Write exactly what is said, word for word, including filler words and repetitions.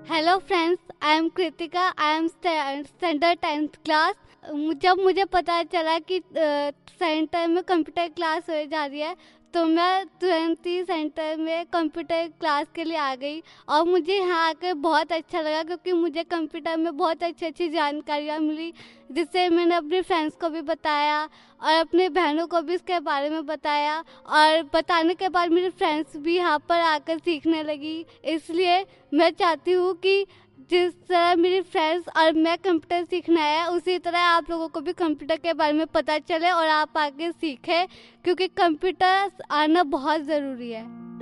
Hello friends, I am Kritika. I am standard tenth class. जब मुझे पता चला कि सेंटर में कंप्यूटर क्लास हो जा रही है तो मैं तुरंत ही सेंटर में कंप्यूटर क्लास के लिए आ गई और मुझे यहाँ आकर बहुत अच्छा लगा क्योंकि मुझे कंप्यूटर में बहुत अच्छी अच्छी जानकारियाँ मिली, जिससे मैंने अपने फ्रेंड्स को भी बताया और अपने बहनों को भी इसके बारे में बताया और बताने के बाद मेरे फ्रेंड्स भी यहाँ पर आकर सीखने लगी। इसलिए मैं चाहती हूँ कि जिस तरह मेरे फ्रेंड्स और मैं कंप्यूटर सीखना है उसी तरह आप लोगों को भी कंप्यूटर के बारे में पता चले और आप आगे सीखें, क्योंकि कंप्यूटर आना बहुत ज़रूरी है।